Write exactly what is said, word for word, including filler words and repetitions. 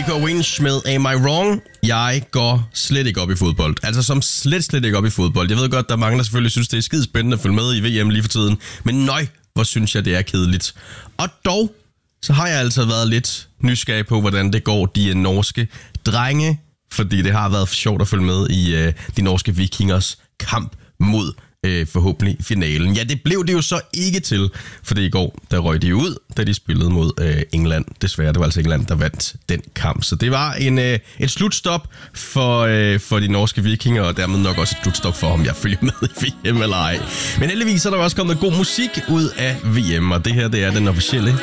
Nico Winch med Am I Wrong? Jeg går slet ikke op i fodbold. Altså som slet, slet ikke op i fodbold. Jeg ved godt, der er mange, der selvfølgelig synes, det er skide spændende at følge med i V M lige for tiden. Men nøj, hvor synes jeg, det er kedeligt. Og dog, så har jeg altså været lidt nysgerrig på, hvordan det går de norske drenge. Fordi det har været sjovt at følge med i øh, de norske vikingers kamp mod øh, forhåbentlig finalen. Ja, det blev det jo så ikke til, for i går, der røg de ud, da de spillede mod øh, England. Desværre, det var altså England, der vandt den kamp. Så det var en, øh, et slutstop for, øh, for de norske vikinger, og dermed nok også et slutstop for, om jeg følger med i V M eller ej. Men heldigvis er der også kommet god musik ud af V M, og det her, det er den officielle